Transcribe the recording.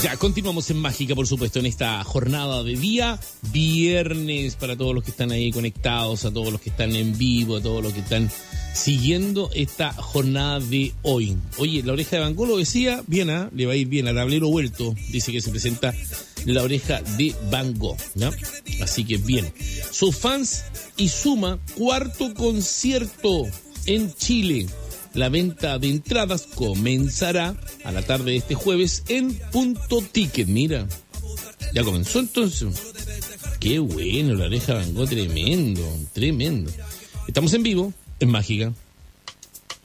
Ya, continuamos en Mágica, por supuesto, en esta jornada de día viernes, para todos los que están ahí conectados, a todos los que están en vivo, a todos los que están siguiendo esta jornada de hoy. Oye, la Oreja de Van Gogh lo decía, bien, le va a ir bien, a tablero vuelto, dice que se presenta la Oreja de Van Gogh, ¿no? Así que bien. Sus fans y suma cuarto concierto en Chile. La venta de entradas comenzará a la tarde de este jueves en Punto Ticket. Mira, ya comenzó entonces. Qué bueno, la Oreja de Van Gogh, tremendo, tremendo. Estamos en vivo, en Mágica.